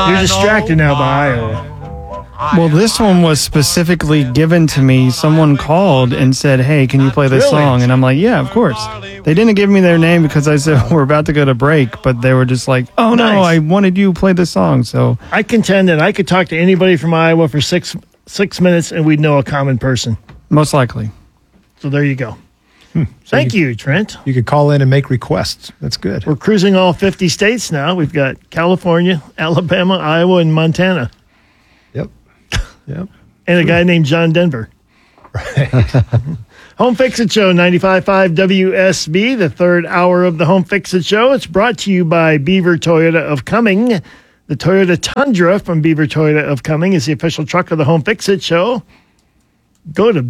You're distracted now by Iowa. Well, this one was specifically given to me. Someone called and said, hey, can you play this song? And I'm like, yeah, of course. They didn't give me their name because I said we're about to go to break, but they were just like, oh, no, I wanted you to play this song. So I contend that I could talk to anybody from Iowa for six minutes and we'd know a common person. Most likely. So there you go. Thank you, Trent. You could call in and make requests. That's good. We're cruising all 50 states now. We've got California, Alabama, Iowa, and Montana. Yep. And a guy named John Denver. Right. Home Fix-It Show, 95.5 WSB, the third hour of the Home Fix-It Show. It's brought to you by Beaver Toyota of Cumming. The Toyota Tundra from Beaver Toyota of Cumming is the official truck of the Home Fix-It Show. Go to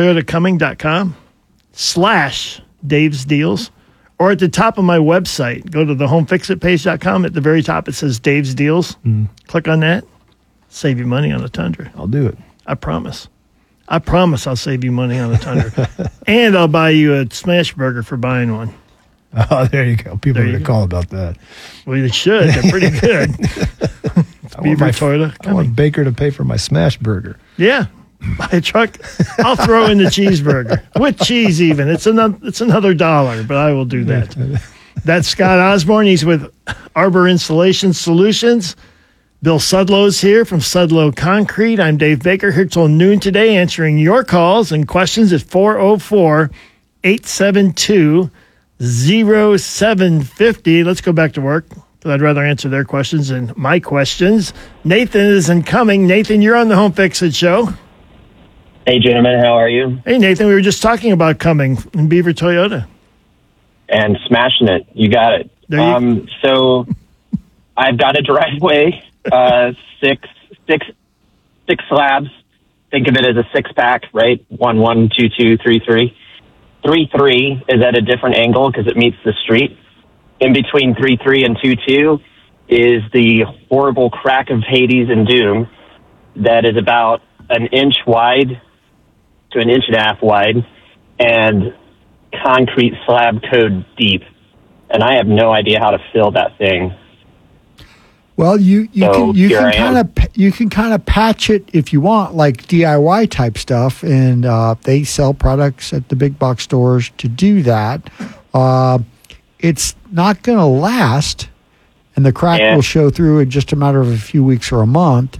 beavertoyotacumming.com/Dave's Deals. Or at the top of my website, go to the homefixitpage.com. At the very top, it says Dave's Deals. Click on that. Save you money on the Tundra. I'll do it. I promise. I'll save you money on the Tundra. And I'll buy you a smash burger for buying one. Oh, there you go. People are going to call about that. Well, they should. They're pretty good. Beaver Toyota. I want Baker to pay for my smash burger. Yeah. Buy a truck. I'll throw in the cheeseburger. With cheese even. It's another $1, but I will do that. That's Scott Osborne. He's with Arbor Insulation Solutions. Bill Sudlow's here from Sudlow Concrete. I'm Dave Baker, here till noon today, answering your calls and questions at 404-872-0750. Let's go back to work, because I'd rather answer their questions than my questions. Nathan isn't coming. Nathan, you're on the Home Fix-It Show. Hey, gentlemen, how are you? Hey, Nathan, we were just talking about Cumming in Beaver Toyota. And smashing it. You got it. So I've got a driveway. Six slabs. Think of it as a 6-pack, right? 1, 1, 2, 2, 3, 3. 3, 3 is at a different angle because it meets the street. In between 3, 3 and 2, 2 is the horrible crack of Hades and Doom that is about an inch wide to an inch and a half wide and concrete slab code deep. And I have no idea how to fill that thing. Well, you can kind of patch it if you want, like DIY type stuff, and they sell products at the big box stores to do that. It's not going to last, and the crack will show through in just a matter of a few weeks or a month.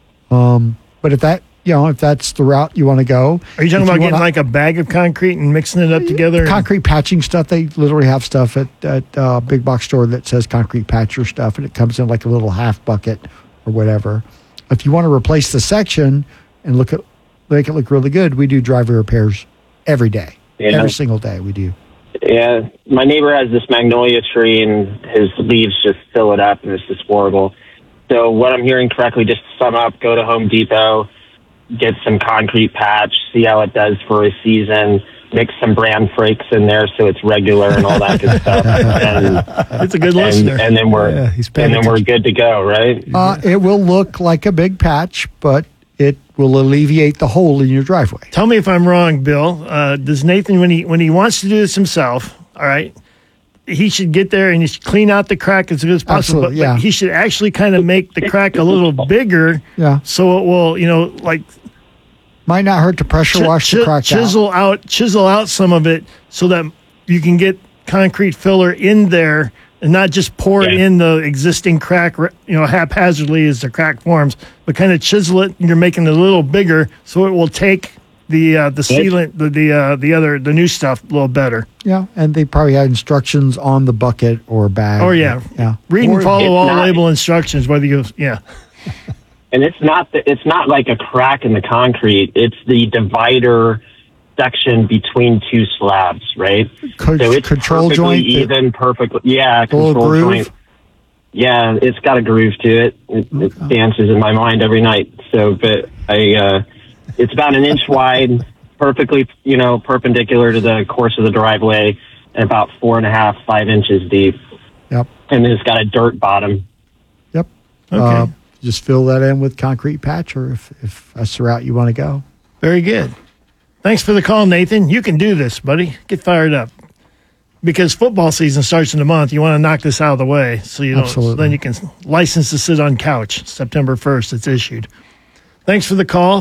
But if that's the route you want to go. Are you talking about getting like a bag of concrete and mixing it up together? Concrete patching stuff. They literally have stuff at big box store that says concrete patcher stuff, and it comes in like a little half bucket or whatever. If you want to replace the section and make it look really good, we do driveway repairs every day. Yeah. Every single day we do. Yeah. My neighbor has this magnolia tree, and his leaves just fill it up, and it's just horrible. So what I'm hearing correctly, just to sum up, go to Home Depot, get some concrete patch, see how it does for a season, mix some brand freaks in there so it's regular and all that good stuff. And, it's a good listener. And then we're good to go, right? It will look like a big patch, but it will alleviate the hole in your driveway. Tell me if I'm wrong, Bill. Does Nathan, when he wants to do this himself, all right, he should get there and he should clean out the crack as good as possible. Absolutely, but he should actually kind of make the crack a little bigger. Yeah. So it will, might not hurt to pressure wash the crack out. Chisel out some of it so that you can get concrete filler in there and not just pour it in the existing crack, haphazardly as the crack forms, but kind of chisel it. And you're making it a little bigger so it will take the sealant, the new stuff a little better. Yeah, and they probably have instructions on the bucket or bag. Oh yeah. Read and follow all label instructions. Whether you And it's not like a crack in the concrete. It's the divider section between two slabs, right? So it's control joint, even perfectly. Yeah, control joint. Yeah, it's got a groove to it. It dances in my mind every night. So, but it's about an inch wide, perfectly, perpendicular to the course of the driveway, and about 4.5, 5 inches deep. Yep. And then it's got a dirt bottom. Yep. Okay. Just fill that in with concrete patch, or if that's the route you want to go. Very good. Thanks for the call, Nathan. You can do this, buddy. Get fired up. because football season starts in a month. You want to knock this out of the way so you don't. Absolutely. Then you can license to sit on couch. September 1st, it's issued. Thanks for the call.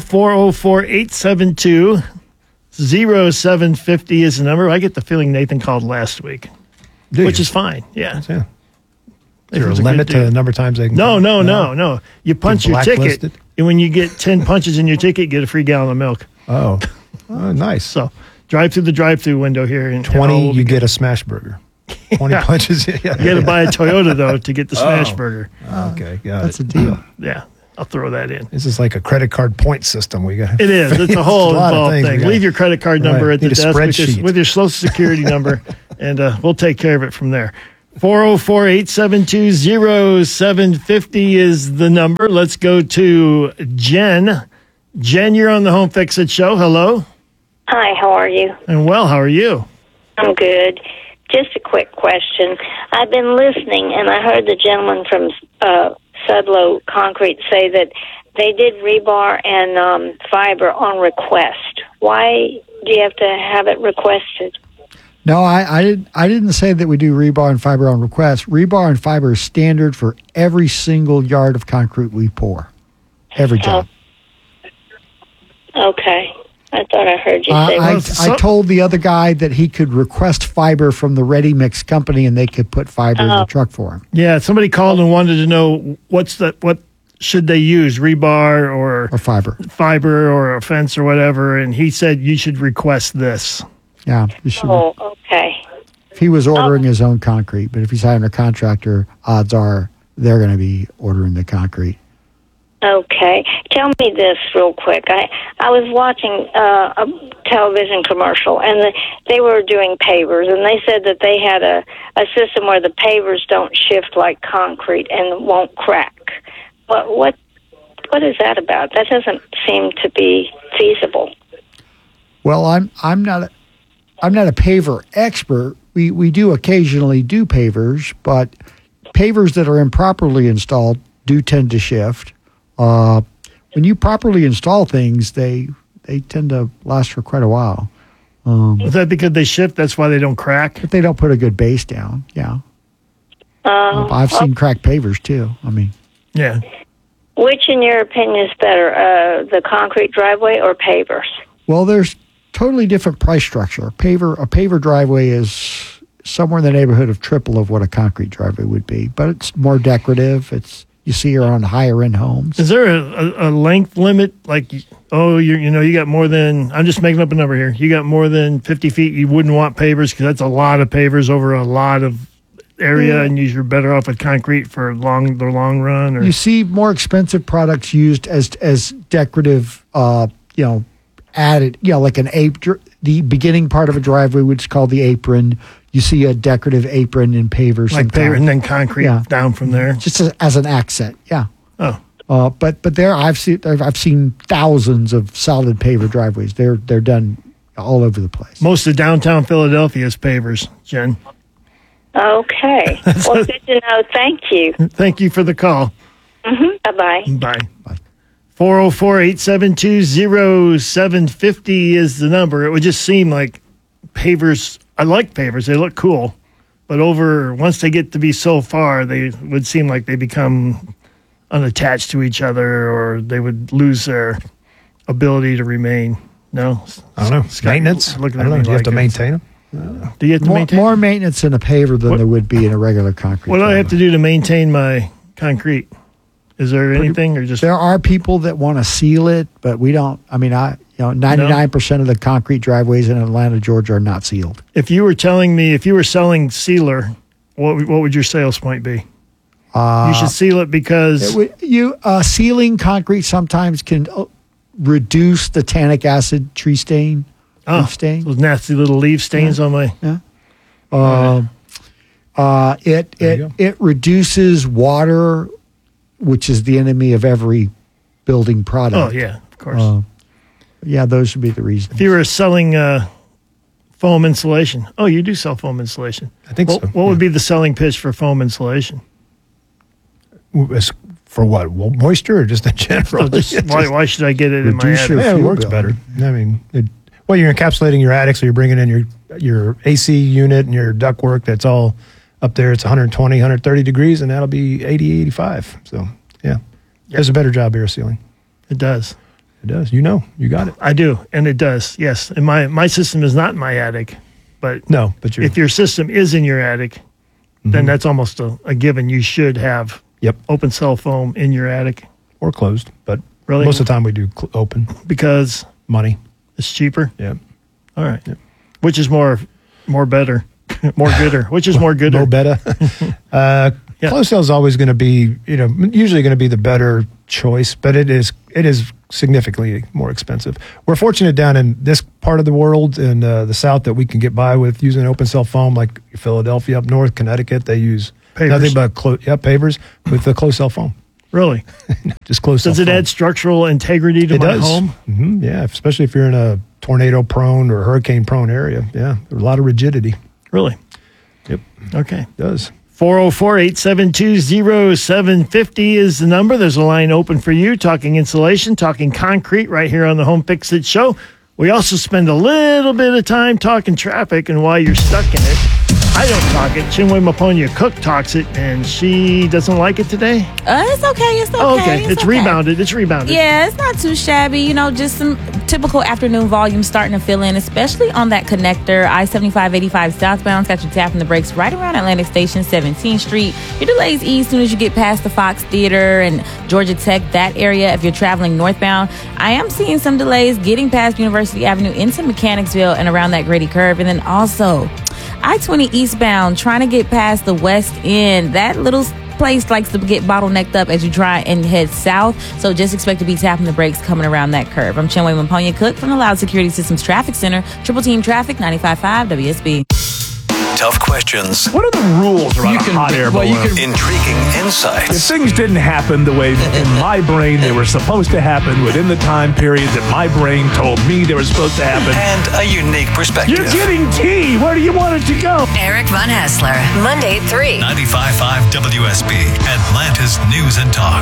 404-872-0750 is the number. I get the feeling Nathan called last week, which is fine. Yeah. Yeah. Is there a Nathan's limit good to dude. the number of times they can No, call? no. You punch your ticket, blacklisted? and when you get 10 punches in your ticket, you get a free gallon of milk. Oh, nice. So drive through the drive-through window here. And 20, you get a smash burger. 20 punches. Yeah. You got to buy a Toyota, though, to get the smash burger. Okay, got That's it. a deal. Yeah, I'll throw that in. This is like a credit card point system. We got It is. It's a whole lot of involved things we thing. gotta- Leave your credit card number Right. at the Need a desk spreadsheet. with your social security number, and we'll take care of it from there. 404-872-0750 is the number. Let's go to Jen. Jen, you're on the Home Fix It show. Hello. Hi, how are you? And well, how are you? I'm good. Just a quick question. I've been listening, and I heard the gentleman from Sudlow Concrete say that they did rebar and fiber on request. Why do you have to have it requested? No, I didn't say that we do rebar and fiber on request. Rebar and fiber is standard for every single yard of concrete we pour. Every job. Okay. I thought I heard you say I told the other guy that he could request fiber from the Ready Mix company and they could put fiber in the truck for him. Yeah, somebody called and wanted to know what should they use, rebar or fiber or a fence or whatever, and he said you should request this. Yeah, you should. Oh, okay. If he was ordering his own concrete, but if he's hiring a contractor, odds are they're going to be ordering the concrete. Okay. Tell me this real quick. I was watching a television commercial, and they were doing pavers, and they said that they had a system where the pavers don't shift like concrete and won't crack. What is that about? That doesn't seem to be feasible. Well, I'm not a paver expert. We do occasionally do pavers, but pavers that are improperly installed do tend to shift. When you properly install things, they tend to last for quite a while. Is that because they shift? That's why they don't crack? If they don't put a good base down, yeah. I've seen cracked pavers too. I mean, yeah. Which, in your opinion, is better, the concrete driveway or pavers? Well, there's totally different price structure. A paver driveway is somewhere in the neighborhood of triple of what a concrete driveway would be, but it's more decorative. You see her on higher end homes. Is there a length limit? Like, you got more than, I'm just making up a number here. You got more than 50 feet, you wouldn't want pavers because that's a lot of pavers over a lot of area, and you're better off with concrete for the long run. Or you see more expensive products used as decorative, added, like an apron. The beginning part of a driveway, which is called the apron. You see a decorative apron in pavers, like paver, and then concrete down from there, just as an accent. Yeah. Oh. But there I've seen thousands of solid paver driveways. They're done all over the place. Most of downtown Philadelphia is pavers, Jen. Okay. Well, good to know. Thank you. Thank you for the call. Bye-bye. Bye. 404-872-0750 is the number. It would just seem like pavers, I like pavers. They look cool. But once they get to be so far, they would seem like they become unattached to each other, or they would lose their ability to remain. No? I don't know. Scott, Maintenance? I looking don't at know. me Do you have like to it. maintain them? Do you have to maintain? More maintenance in a paver than there would be in a regular concrete. What do I have to do to maintain my concrete? Is there anything, or just there are people that want to seal it, but we don't. I mean, 99% of the concrete driveways in Atlanta, Georgia, are not sealed. If you were telling me, if you were selling sealer, what would your sales point be? You should seal it because sealing concrete sometimes can reduce the tannic acid tree stain. Leaf stain. Those nasty little leaf stains on my. It reduces water, which is the enemy of every building product. Oh yeah, of course. Those would be the reasons. If you were selling foam insulation, you do sell foam insulation. I think so. What would be the selling pitch for foam insulation? For what? Moisture or just in general? Why should I get it in my attic? It works better. I mean, Well, you're encapsulating your attic, so you're bringing in your AC unit and your ductwork. That's all up there. It's 120, 130 degrees, and that'll be 80, 85. So, yeah. It does a better job air sealing. It does. It does. You got it. I do, and it does, yes. And my system is not in my attic. But no, but if your system is in your attic, then that's almost a given. You should have open cell foam in your attic. Or closed, but really? Most of the time we do open. Because? Money. It's cheaper? Yeah. All right. Yep. Which is more better, more gooder. Which is more gooder? More better. Closed cell is always going to be, usually going to be the better choice, but it is significantly more expensive. We're fortunate down in this part of the world in the South that we can get by with using open cell foam, like Philadelphia up north, Connecticut. They use nothing but pavers with the closed cell foam. Really? Just closed cell foam. Does it add structural integrity to my home? Mm-hmm. Yeah, especially if you're in a tornado-prone or hurricane-prone area. Yeah, there's a lot of rigidity. Really? Yep. Okay. It does. 404-872-0750 is the number. There's a line open for you, talking insulation, talking concrete right here on the Home Fix It Show. We also spend a little bit of time talking traffic and why you're stuck in it. I don't talk it. Chinwe Maponya Cook talks it, and she doesn't like it today? It's okay. It's okay. Oh, okay. It's rebounded. It's rebounded. Yeah, it's not too shabby. Just some typical afternoon volume starting to fill in, especially on that connector, I-75-85 southbound. Got you tapping the brakes right around Atlantic Station, 17th Street. Your delays ease as soon as you get past the Fox Theater and Georgia Tech, that area, if you're traveling northbound. I am seeing some delays getting past University Avenue into Mechanicsville and around that Grady curve. And then also I-20 eastbound, trying to get past the West End. That little place likes to get bottlenecked up as you try and head south. So just expect to be tapping the brakes coming around that curve. I'm Chinwe Maponya Cook from the Loud Security Systems Traffic Center. Triple Team Traffic, 95.5 WSB. Tough questions. What are the rules around a hot air balloon? Intriguing insights. If things didn't happen the way in my brain they were supposed to happen within the time period that my brain told me they were supposed to happen. And a unique perspective. You're getting tea. Where do you want it to go? Eric Von Hassler, Monday at 3. 95.5 WSB, Atlanta's News and Talk.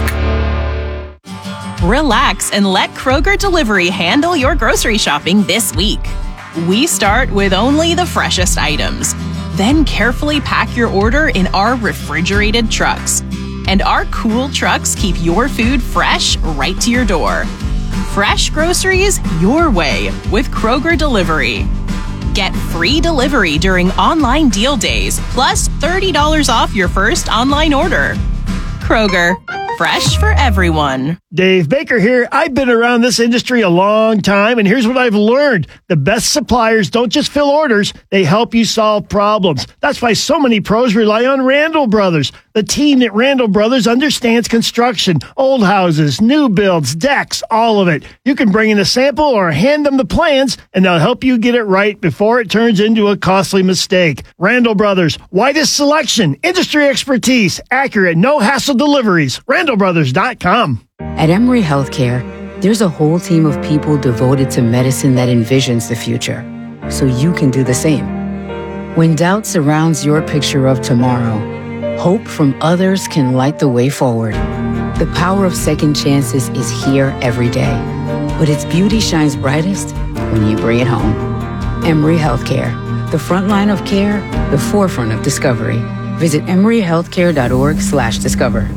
Relax and let Kroger Delivery handle your grocery shopping this week. We start with only the freshest items. Then carefully pack your order in our refrigerated trucks. And our cool trucks keep your food fresh right to your door. Fresh groceries your way with Kroger Delivery. Get free delivery during online deal days, plus $30 off your first online order. Kroger, fresh for everyone. Dave Baker here. I've been around this industry a long time, and here's what I've learned. The best suppliers don't just fill orders, they help you solve problems. That's why so many pros rely on Randall Brothers. The team at Randall Brothers understands construction, old houses, new builds, decks, all of it. You can bring in a sample or hand them the plans, and they'll help you get it right before it turns into a costly mistake. Randall Brothers, widest selection, industry expertise, accurate, no-hassle deliveries. RandallBrothers.com. At Emory Healthcare, there's a whole team of people devoted to medicine that envisions the future, so you can do the same. When doubt surrounds your picture of tomorrow, hope from others can light the way forward. The power of second chances is here every day, but its beauty shines brightest when you bring it home. Emory Healthcare, the front line of care, the forefront of discovery. Visit emoryhealthcare.org/discover.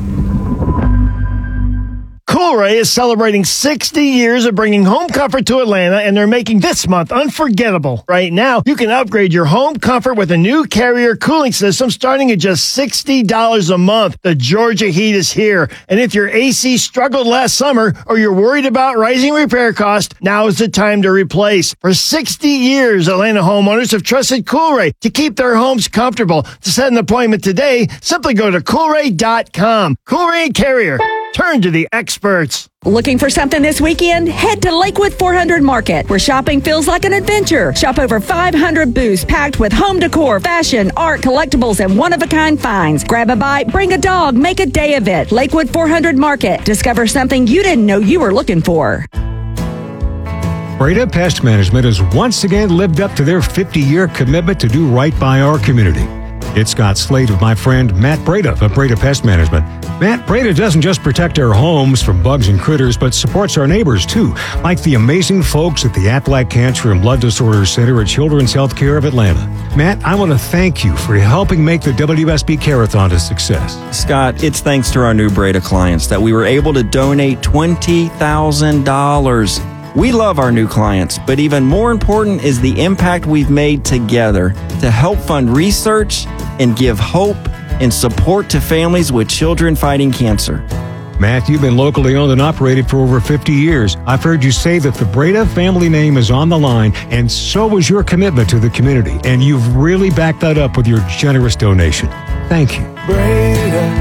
Coolray is celebrating 60 years of bringing home comfort to Atlanta, and they're making this month unforgettable. Right now, you can upgrade your home comfort with a new Carrier cooling system starting at just $60 a month. The Georgia heat is here, and if your AC struggled last summer or you're worried about rising repair costs, now is the time to replace. For 60 years, Atlanta homeowners have trusted Coolray to keep their homes comfortable. To set an appointment today, simply go to Coolray.com. Coolray Carrier. Turn to the experts. Looking for something this weekend? Head to Lakewood 400 Market, where shopping feels like an adventure. Shop over 500 booths packed with home decor, fashion, art, collectibles, and one-of-a-kind finds. Grab a bite, bring a dog, make a day of it. Lakewood 400 Market. Discover something you didn't know you were looking for. Breda Pest Management has once again lived up to their 50-year commitment to do right by our community. It's Scott Slade with my friend Matt Breda of Breda Pest Management. Matt, Breda doesn't just protect our homes from bugs and critters, but supports our neighbors too, like the amazing folks at the Aflac Cancer and Blood Disorders Center at Children's Healthcare of Atlanta. Matt, I want to thank you for helping make the WSB Care-a-thon a success. Scott, it's thanks to our new Breda clients that we were able to donate $20,000. We love our new clients, but even more important is the impact we've made together to help fund research and give hope and support to families with children fighting cancer. Matt, you've been locally owned and operated for over 50 years. I've heard you say that the Breda family name is on the line, and so is your commitment to the community. And you've really backed that up with your generous donation. Thank you. Breda,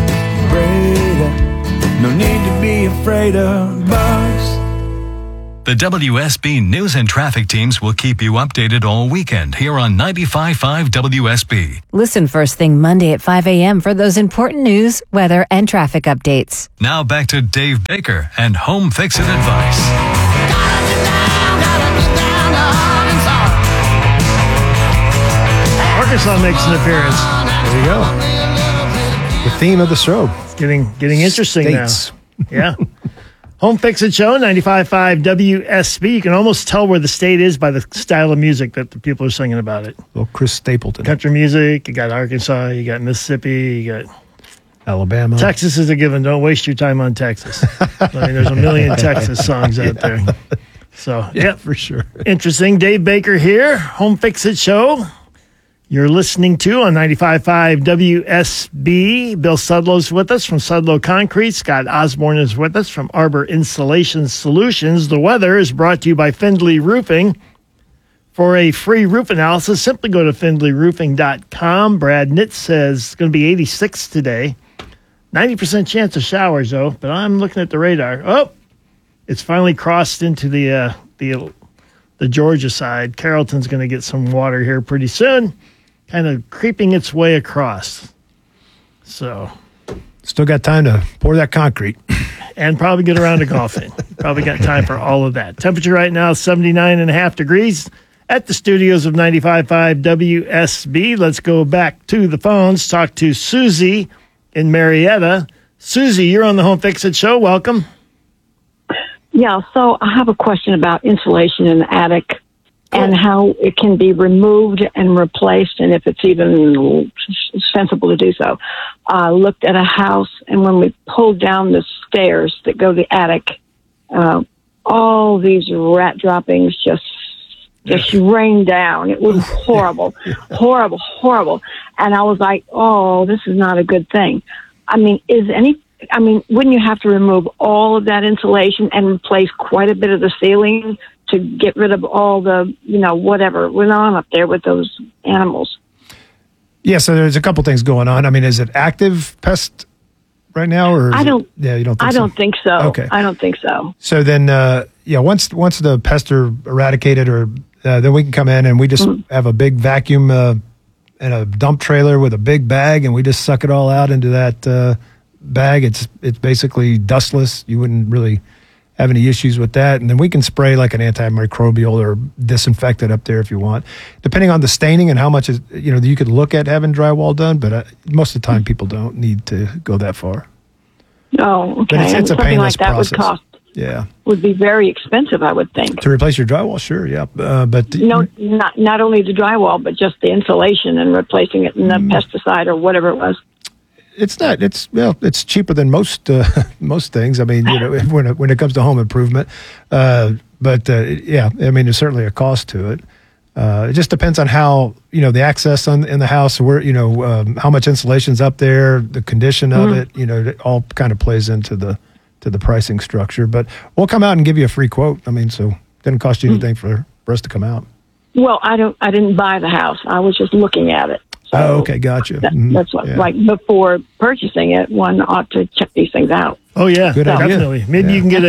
no need to be afraid of bugs. The WSB News and Traffic teams will keep you updated all weekend here on 95.5 WSB. Listen first thing Monday at 5 a.m. for those important news, weather, and traffic updates. Now back to Dave Baker and Home Fix It Advice. Arkansas makes an appearance. There you go. The theme of the show. It's getting interesting States. now. Yeah. Home Fix It Show, 95.5 WSB. You can almost tell where the state is by the style of music that the people are singing about it. Well, Chris Stapleton. Country music, you got Arkansas, you got Mississippi, you got Alabama. Texas is a given. Don't waste your time on Texas. I mean, there's a million Texas songs out there. So, yeah, for sure. Interesting. Dave Baker here, Home Fix It Show. You're listening to on 95.5 WSB. Bill Sudlow's with us from Sudlow Concrete. Scott Osborne is with us from Arbor Insulation Solutions. The weather is brought to you by Findlay Roofing. For a free roof analysis, simply go to findlayroofing.com. Brad Nitt says it's going to be 86 today. 90% chance of showers, though, but I'm looking at the radar. Oh, it's finally crossed into the Georgia side. Carrollton's going to get some water here pretty soon. Kind of creeping its way across. So, still got time to pour that concrete. And probably get around to golfing. Probably got time for all of that. Temperature right now, 79.5 degrees at the studios of 95.5 WSB. Let's go back to the phones. Talk to Susie in Marietta. Susie, you're on the Home Fix It Show. Welcome. Yeah, so I have a question about insulation in the attic and how it can be removed and replaced, and if it's even sensible to do so. I looked at a house, and when we pulled down the stairs that go to the attic, all these rat droppings just rained down. It was horrible, horrible. And I was like, oh, this is not a good thing. I mean, wouldn't you have to remove all of that insulation and replace quite a bit of the ceiling to get rid of all the, whatever went on up there with those animals? Yeah, so there's a couple things going on. I mean, is it active pest right now, or you don't think I don't think so. Okay, I don't think so. So then, once the pests are eradicated, or then we can come in and we just have a big vacuum and a dump trailer with a big bag, and we just suck it all out into that bag. It's basically dustless. You wouldn't really have any issues with that. And then we can spray like an antimicrobial or disinfectant up there if you want, depending on the staining and how much is, you could look at having drywall done, but most of the time people don't need to go that far. Oh, okay. But it's a painless like that process. Would be very expensive, I would think. To replace your drywall, sure, yeah. But no, not only the drywall, but just the insulation and replacing it in the pesticide or whatever it was. It's not. It's cheaper than most things. I mean, when it comes to home improvement, there's certainly a cost to it. It just depends on how the access in the house, where how much insulation's up there, the condition of it. It all kind of plays into the pricing structure. But we'll come out and give you a free quote. I mean, so it didn't cost you anything for us to come out. Well, I didn't buy the house. I was just looking at it. So okay, gotcha. That's what, like before purchasing it, one ought to check these things out. Oh yeah, good idea. Definitely. Maybe you can get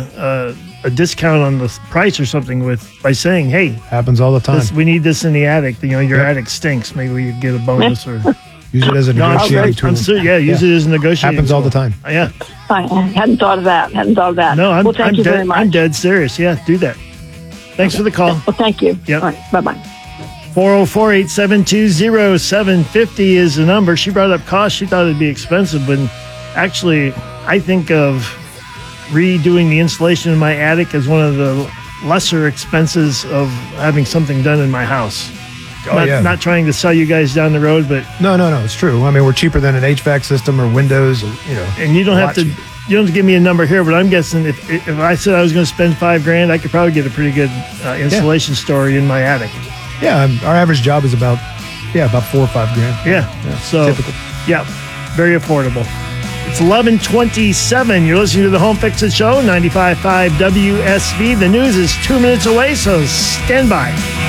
a discount on the price or something by saying, "Hey, happens all the time. We need this in the attic. Your attic stinks. Maybe we get a bonus or use it as a negotiating tool." Use it as a negotiating. Happens all the time. Yeah. I hadn't thought of that. No, thank you very much. I'm dead serious. Yeah, do that. Thanks for the call. Well, thank you. Yep. All right. Bye-bye. 404-872-0750 is the number. She brought up cost. She thought it'd be expensive, but actually, I think of redoing the insulation in my attic as one of the lesser expenses of having something done in my house. Not trying to sell you guys down the road, but no, it's true. I mean, we're cheaper than an HVAC system or windows, And you don't have to. You don't have to give me a number here, but I'm guessing if I said I was going to spend $5,000, I could probably get a pretty good insulation story in my attic. Yeah, our average job is about $4 or $5,000. Yeah, so typical. Yeah, very affordable. It's 11:27. You're listening to the Home Fix It Show, 95.5 WSB. The news is 2 minutes away, so stand by.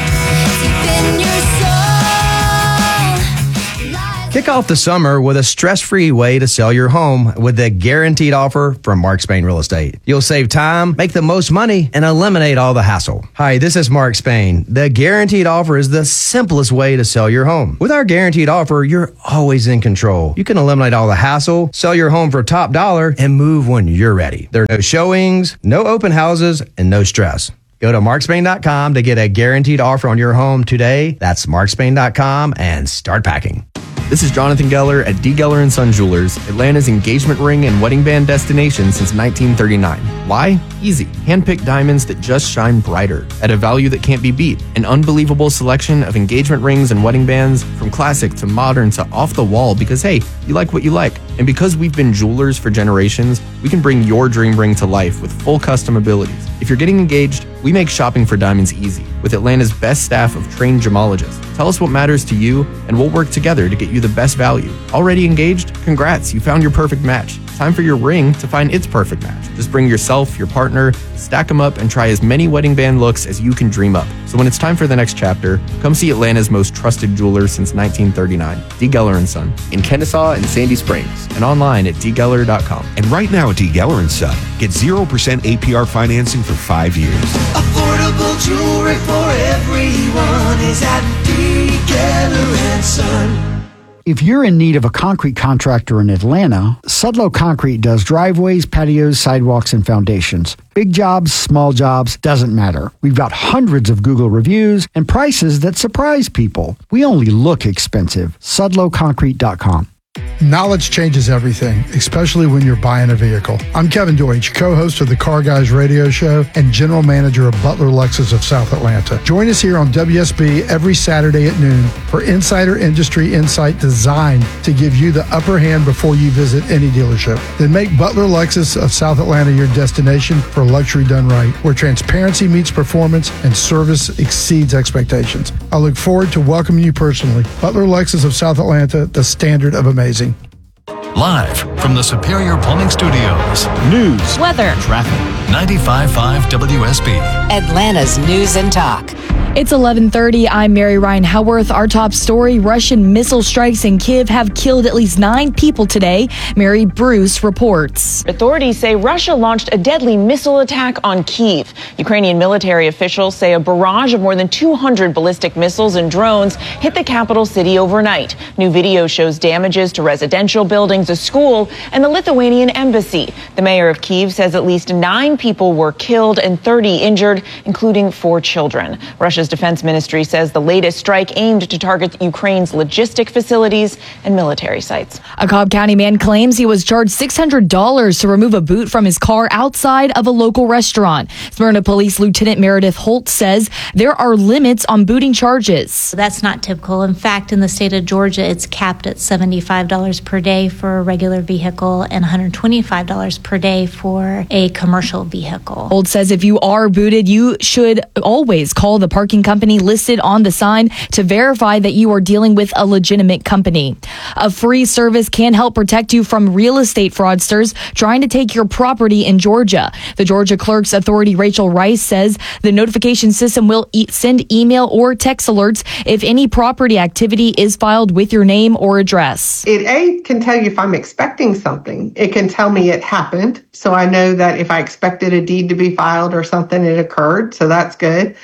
Kick off the summer with a stress-free way to sell your home with the guaranteed offer from Mark Spain Real Estate. You'll save time, make the most money, and eliminate all the hassle. Hi, this is Mark Spain. The guaranteed offer is the simplest way to sell your home. With our guaranteed offer, you're always in control. You can eliminate all the hassle, sell your home for top dollar, and move when you're ready. There are no showings, no open houses, and no stress. Go to markspain.com to get a guaranteed offer on your home today. That's markspain.com and start packing. This is Jonathan Geller at D. Geller & Son Jewelers, Atlanta's engagement ring and wedding band destination since 1939. Why? Easy. Hand-picked diamonds that just shine brighter at a value that can't be beat. An unbelievable selection of engagement rings and wedding bands from classic to modern to off the wall because, hey, you like what you like. And because we've been jewelers for generations, we can bring your dream ring to life with full custom abilities. If you're getting engaged, we make shopping for diamonds easy with Atlanta's best staff of trained gemologists. Tell us what matters to you, and we'll work together to get you the best value. Already engaged? Congrats, you found your perfect match. Time for your ring to find its perfect match. Just bring yourself, your partner, stack them up, and try as many wedding band looks as you can dream up. So when it's time for the next chapter, come see Atlanta's most trusted jeweler since 1939, D. Geller & Son, in Kennesaw and Sandy Springs, and online at dgeller.com. And right now at D. Geller & Son, get 0% APR financing for 5 years. Affordable jewelry for everyone is at D. Geller & Son. If you're in need of a concrete contractor in Atlanta, Sudlow Concrete does driveways, patios, sidewalks, and foundations. Big jobs, small jobs, doesn't matter. We've got hundreds of Google reviews and prices that surprise people. We only look expensive. SudlowConcrete.com. Knowledge changes everything, especially when you're buying a vehicle. I'm Kevin Deutsch, co-host of the Car Guys radio show and general manager of Butler Lexus of South Atlanta. Join us here on WSB every Saturday at noon for insider industry insight designed to give you the upper hand before you visit any dealership. Then make Butler Lexus of South Atlanta your destination for luxury done right, where transparency meets performance and service exceeds expectations. I look forward to welcoming you personally. Butler Lexus of South Atlanta, the standard of amazing. Live from the Superior Plumbing Studios. News, weather, traffic. 95.5 WSB. Atlanta's News and Talk. It's 11:30. I'm Mary Ryan Howarth. Our top story, Russian missile strikes in Kyiv have killed at least 9 people today. Mary Bruce reports. Authorities say Russia launched a deadly missile attack on Kyiv. Ukrainian military officials say a barrage of more than 200 ballistic missiles and drones hit the capital city overnight. New video shows damages to residential buildings, a school, and the Lithuanian embassy. The mayor of Kyiv says at least 9 people were killed and 30 injured, including 4 children. Russia's defense ministry says the latest strike aimed to target Ukraine's logistic facilities and military sites. A Cobb County man claims he was charged $600 to remove a boot from his car outside of a local restaurant. Smyrna Police Lieutenant Meredith Holt says there are limits on booting charges. That's not typical. In fact, in the state of Georgia, it's capped at $75 per day for a regular vehicle and $125 per day for a commercial vehicle. Holt says if you are booted, you should always call the parking company listed on the sign to verify that you are dealing with a legitimate company. A free service can help protect you from real estate fraudsters trying to take your property in Georgia. The Georgia Clerks Authority Rachel Rice says the notification system will send email or text alerts if any property activity is filed with your name or address. It can tell you if I'm expecting something. It can tell me it happened. So I know that if I expected a deed to be filed or something, it occurred. So that's good.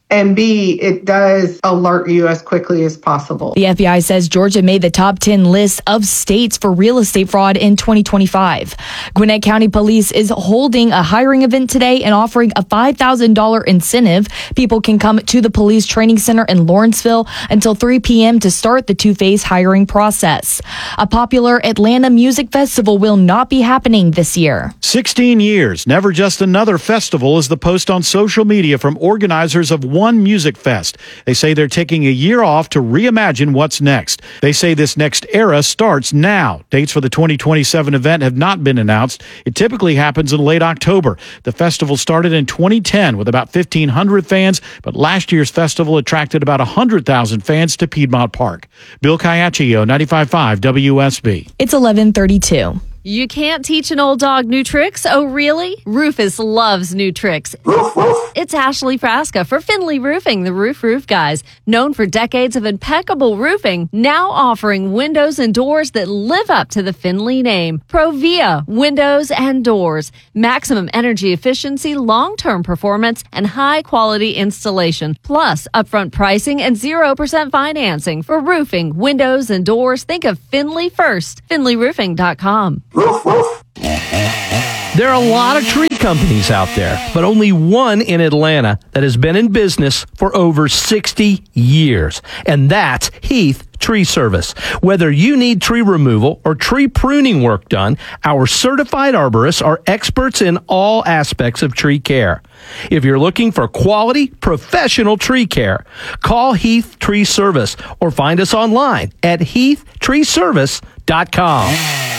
And B, it does alert you as quickly as possible. The FBI says Georgia made the top 10 list of states for real estate fraud in 2025. Gwinnett County Police is holding a hiring event today and offering a $5,000 incentive. People can come to the police training center in Lawrenceville until 3 p.m. to start the two-phase hiring process. A popular Atlanta music festival will not be happening this year. 16 years, never just another festival, is the post on social media from organizers of One Music Fest. They say they're taking a year off to reimagine what's next. They say this next era starts now. Dates for the 2027 event have not been announced. It typically happens in late October. The festival started in 2010 with about 1,500 fans, but last year's festival attracted about 100,000 fans to Piedmont Park. Bill Caiaccio, 95.5 WSB. It's 11:32. You can't teach an old dog new tricks? Oh, really? Rufus loves new tricks. It's Ashley Frasca for Finley Roofing, the Roof Guys. Known for decades of impeccable roofing, now offering windows and doors that live up to the Finley name. Provia Windows and Doors. Maximum energy efficiency, long-term performance, and high-quality installation. Plus, upfront pricing and 0% financing. For roofing, windows, and doors, think of Finley first. FinleyRoofing.com. There are a lot of tree companies out there, but only one in Atlanta that has been in business for over 60 years, and that's Heath Tree Service. Whether you need tree removal or tree pruning work done, our certified arborists are experts in all aspects of tree care. If you're looking for quality, professional tree care, call Heath Tree Service or find us online at heathtreeservice.com.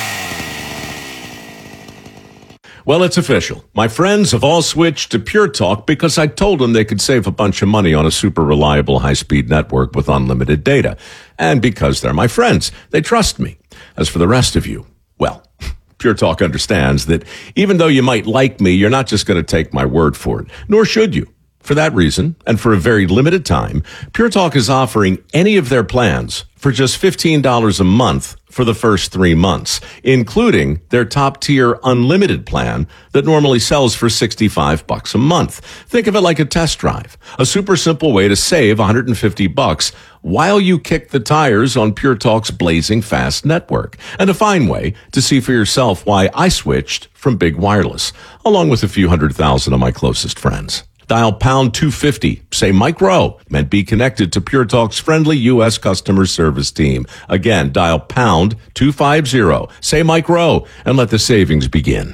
Well, it's official. My friends have all switched to Pure Talk because I told them they could save a bunch of money on a super reliable high-speed network with unlimited data. And because they're my friends, they trust me. As for the rest of you, well, Pure Talk understands that even though you might like me, you're not just going to take my word for it, nor should you. For that reason, and for a very limited time, Pure Talk is offering any of their plans for just $15 a month for the first 3 months, including their top-tier unlimited plan that normally sells for $65 a month. Think of it like a test drive, a super simple way to save $150 while you kick the tires on Pure Talk's blazing fast network, and a fine way to see for yourself why I switched from big wireless, along with a few 100,000 of my closest friends. Dial pound 250, say Mike Rowe, and be connected to Pure Talk's friendly U.S. customer service team. Again, dial pound 250, say Mike Rowe, and let the savings begin.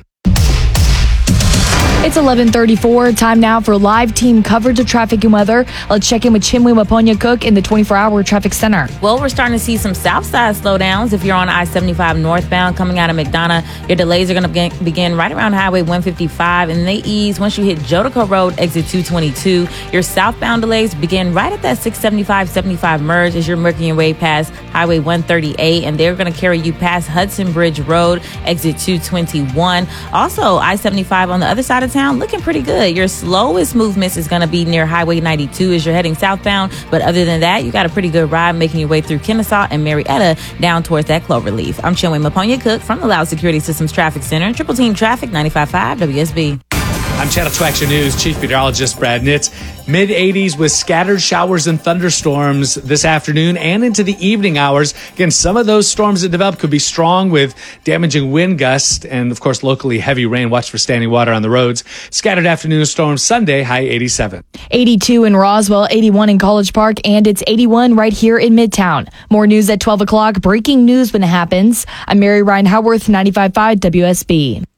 It's 11:34. Time now for live team coverage of traffic and weather. Let's check in with Chinwe Maponya-Cook in the 24-hour traffic center. Well, we're starting to see some south side slowdowns. If you're on I-75 northbound coming out of McDonough, your delays are going to begin right around Highway 155, and they ease once you hit Jodica Road, exit 222. Your southbound delays begin right at that 675-75 merge as you're working your way past Highway 138, and they're going to carry you past Hudson Bridge Road, exit 221. Also, I-75 on the other side of town looking pretty good. Your slowest movements is going to be near Highway 92 as you're heading southbound, but other than that, you got a pretty good ride making your way through Kennesaw and Marietta down towards that Cloverleaf. I'm Chinwe Maponya-Cook from the Loud Security Systems Traffic Center, Triple Team Traffic, 95.5 WSB. I'm Channel 2 Action News Chief Meteorologist Brad Nitz. Mid-80s with scattered showers and thunderstorms this afternoon and into the evening hours. Again, some of those storms that develop could be strong with damaging wind gusts and, of course, locally heavy rain. Watch for standing water on the roads. Scattered afternoon storms Sunday, high 87. 82 in Roswell, 81 in College Park, and it's 81 right here in Midtown. More news at 12 o'clock. Breaking news when it happens. I'm Mary Ryan Howarth, 95.5 WSB.